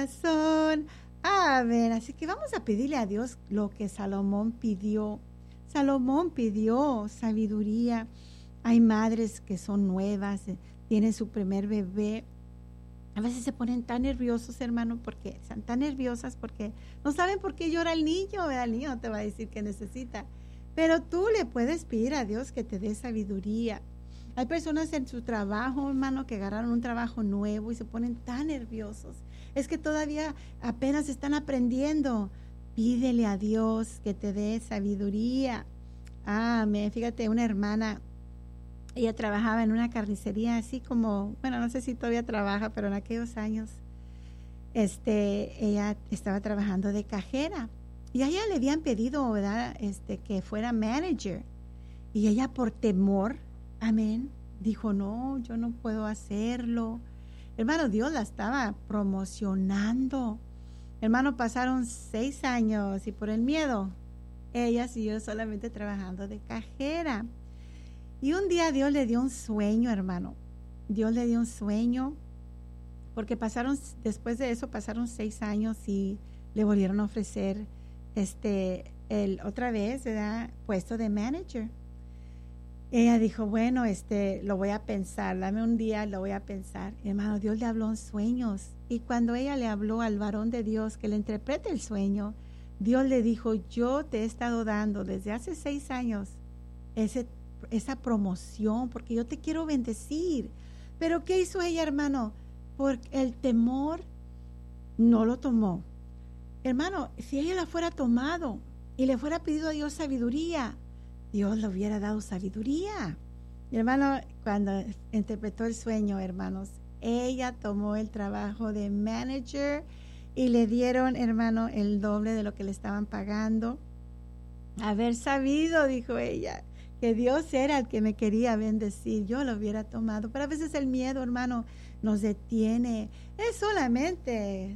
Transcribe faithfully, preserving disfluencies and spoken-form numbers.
Son. Amén. Así que vamos a pedirle a Dios lo que Salomón pidió. Salomón pidió sabiduría. Hay madres que son nuevas, eh, tienen su primer bebé. A veces se ponen tan nerviosos, hermano, porque están tan nerviosas porque no saben por qué llora el niño. ¿Verdad? El niño no te va a decir que necesita. Pero tú le puedes pedir a Dios que te dé sabiduría. Hay personas en su trabajo, hermano, que agarraron un trabajo nuevo y se ponen tan nerviosos. Es que todavía apenas están aprendiendo. Pídele a Dios que te dé sabiduría. Amén. Fíjate, una hermana, ella trabajaba en una carnicería así como, bueno, no sé si todavía trabaja, pero en aquellos años, este, ella estaba trabajando de cajera. Y a ella le habían pedido, ¿verdad?, este, que fuera manager. Y ella por temor, amén, dijo, no, yo no puedo hacerlo. Hermano, Dios la estaba promocionando. Hermano, pasaron seis años y por el miedo, ella siguió solamente trabajando de cajera. Y un día Dios le dio un sueño, hermano. Dios le dio un sueño, porque pasaron, después de eso, pasaron seis años y le volvieron a ofrecer este, el, otra vez, ¿verdad?, puesto de manager. Ella dijo, bueno, este, lo voy a pensar, dame un día, lo voy a pensar. Hermano, Dios le habló en sueños. Y cuando ella le habló al varón de Dios que le interprete el sueño, Dios le dijo, yo te he estado dando desde hace seis años ese, esa promoción porque yo te quiero bendecir. Pero ¿qué hizo ella, hermano? Por el temor no lo tomó. Hermano, si ella la fuera tomado y le fuera pedido a Dios sabiduría, Dios le hubiera dado sabiduría. Mi hermano, cuando interpretó el sueño, hermanos, ella tomó el trabajo de manager y le dieron, hermano, el doble de lo que le estaban pagando. Haber sabido, dijo ella, que Dios era el que me quería bendecir, yo lo hubiera tomado. Pero a veces el miedo, hermano, nos detiene. Es solamente